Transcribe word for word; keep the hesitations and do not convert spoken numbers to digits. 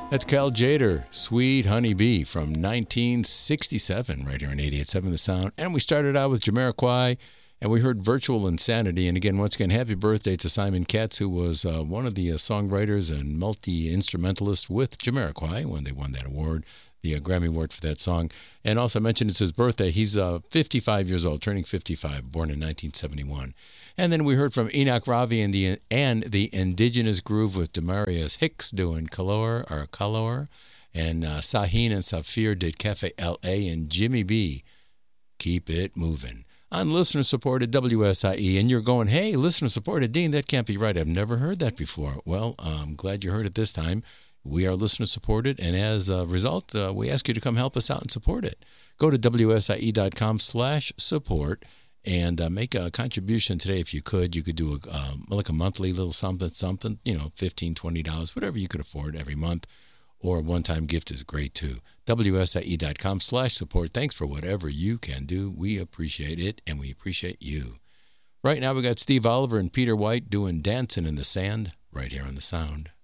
That's Cal Jader, Sweet Honey Bee from nineteen sixty-seven, right here on eighty-eight point seven The Sound. And we started out with Jamiroquai, and we heard Virtual Insanity. And again, once again, happy birthday to Simon Katz, who was uh, one of the uh, songwriters and multi-instrumentalists with Jamiroquai when they won that award, the uh, Grammy Award for that song. And also I mentioned it's his birthday. He's uh, fifty-five years old, turning fifty-five, born in nineteen seventy-one. And then we heard from Enoch Ravi and the and the Indigenous Groove with Demarius Hicks doing Color or Color, and uh, Sahin and Safir did Cafe L A, and Jimmy B, Keep It Moving. On listener-supported W S I E, and you're going, hey, listener-supported, Dean, that can't be right. I've never heard that before. Well, I'm glad you heard it this time. We are listener-supported, and as a result, uh, we ask you to come help us out and support it. Go to W S I E dot com slash support. And uh, make a contribution today if you could. You could do a, um, like a monthly little something, something, you know, fifteen dollars, twenty dollars, whatever you could afford every month. Or a one-time gift is great, too. W S I E dot com slash support. Thanks for whatever you can do. We appreciate it, and we appreciate you. Right now we got Steve Oliver and Peter White doing Dancing in the Sand right here on The Sound.